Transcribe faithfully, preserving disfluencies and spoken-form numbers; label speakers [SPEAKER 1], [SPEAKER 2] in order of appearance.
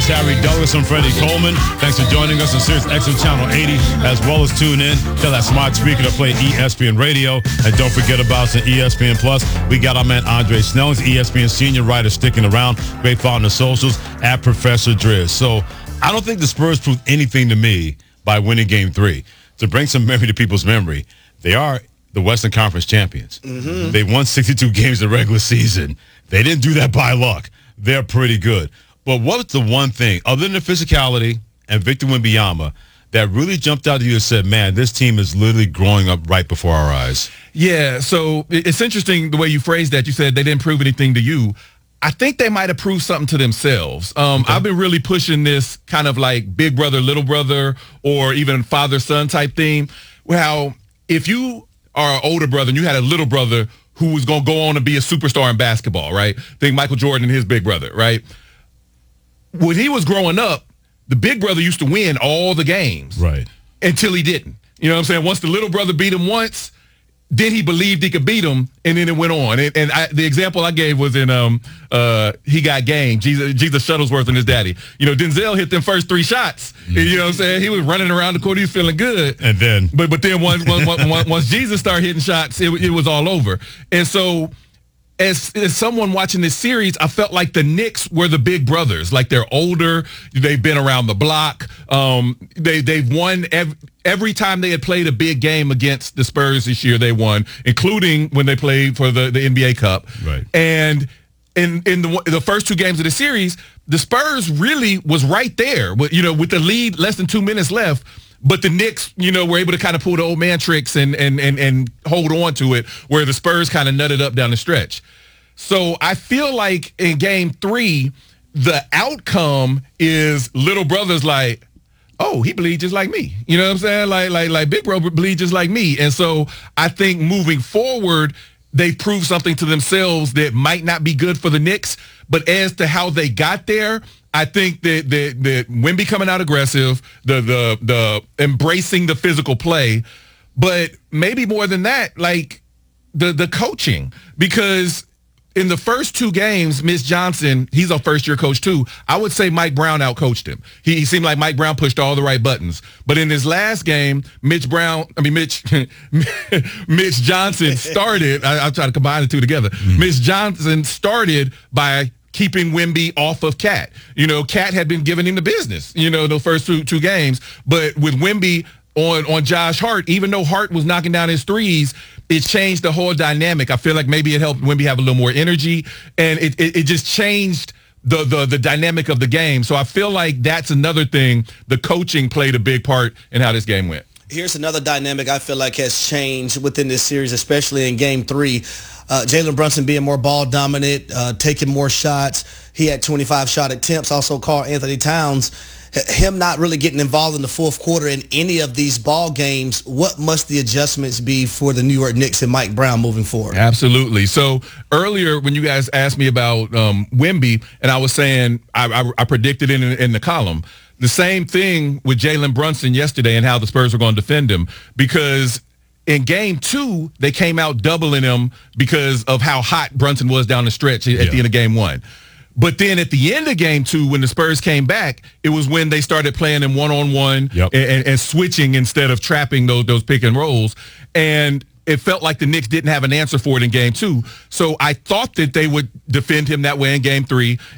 [SPEAKER 1] Here's Harry Douglas and Freddie Coleman. Thanks for joining us on Sirius X M Channel eighty, as well as tune in to that smart speaker to play E S P N Radio. And don't forget about us on E S P N Plus. We got our man Andre Snellings, E S P N senior writer, sticking around. Great follow on the socials at Professor Driz. So I don't think the Spurs proved anything to me by winning Game Three. To bring some memory to people's memory, they are the Western Conference champions. Mm-hmm. They won sixty-two games in the regular season. They didn't do that by luck. They're pretty good. But what's the one thing, other than the physicality and Victor Wembanyama, that really jumped out to you and said, man, this team is literally growing up right before our eyes?
[SPEAKER 2] Yeah, so it's interesting the way you phrased that. You said they didn't prove anything to you. I think they might have proved something to themselves. Um, okay. I've been really pushing this kind of like big brother, little brother, or even father-son type thing. How if you are an older brother and you had a little brother who was going to go on to be a superstar in basketball, right? Think Michael Jordan and his big brother, right? When he was growing up, the big brother used to win all the games.
[SPEAKER 1] Right.
[SPEAKER 2] Until he didn't. You know what I'm saying? Once the little brother beat him once, then he believed he could beat him, and then it went on. And, and I, the example I gave was in um uh He Got Game, Jesus, Jesus Shuttlesworth and his daddy. You know, Denzel hit them first three shots. Mm-hmm. And, you know what I'm saying? He was running around the court. He was feeling good.
[SPEAKER 1] And then.
[SPEAKER 2] But but then once, once, once, once Jesus started hitting shots, it, it was all over. And so As, as someone watching this series, I felt like the Knicks were the big brothers. Like they're older, they've been around the block. Um, they they've won every, every time they had played a big game against the Spurs this year. They won, including when they played for the, the N B A Cup.
[SPEAKER 1] Right.
[SPEAKER 2] And in in the the first two games of the series, the Spurs really was right there. With, you know, with the lead, less than two minutes left. But the Knicks, you know, were able to kind of pull the old man tricks and and and and hold on to it, where the Spurs kind of nutted up down the stretch. So I feel like in Game Three, the outcome is little brother's like, oh, he bleeds just like me. You know what I'm saying? Like like like big brother bleeds just like me. And so I think moving forward, they proved something to themselves that might not be good for the Knicks. But as to how they got there, I think that that that Wemby coming out aggressive, the the the embracing the physical play, but maybe more than that, like the the coaching. Because in the first two games, Mitch Johnson, he's a first-year coach too. I would say Mike Brown outcoached him. He, he seemed like Mike Brown pushed all the right buttons. But in his last game, Mitch Brown, I mean Mitch, Mitch Johnson started. I, I'm trying to combine the two together. Mm-hmm. Mitch Johnson started by keeping Wemby off of Cat. You know, Cat had been giving him the business, you know, the first two, two games. But with Wemby on, on Josh Hart, even though Hart was knocking down his threes, it changed the whole dynamic. I feel like maybe it helped Wemby have a little more energy, and it, it, it just changed the, the, the dynamic of the game. So I feel like that's another thing. The coaching played a big part in how this game went.
[SPEAKER 3] Here's another dynamic I feel like has changed within this series, especially in Game Three. Uh, Jalen Brunson being more ball dominant, uh, taking more shots. He had twenty-five shot attempts. Also, Karl Anthony Towns, him not really getting involved in the fourth quarter in any of these ball games. What must the adjustments be for the New York Knicks and Mike Brown moving forward?
[SPEAKER 2] Absolutely. So earlier when you guys asked me about um, Wemby, and I was saying I, I, I predicted in, in the column, the same thing with Jalen Brunson yesterday and how the Spurs were going to defend him, because in game two, they came out doubling him because of how hot Brunson was down the stretch at yeah. the end of game one. But then at the end of game two, when the Spurs came back, it was when they started playing him one-on-one
[SPEAKER 1] yep.
[SPEAKER 2] and, and switching instead of trapping those, those pick and rolls. And it felt like the Knicks didn't have an answer for it in game two. So I thought that they would defend him that way in game three.